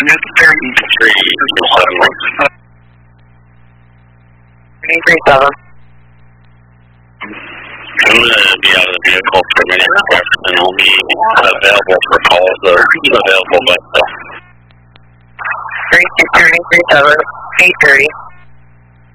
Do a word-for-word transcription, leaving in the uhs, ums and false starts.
three seven one. three three seven. I'm going to be out of the vehicle for a minute, and I'll be available for calls, or available, but... three two three three seven, eight thirty.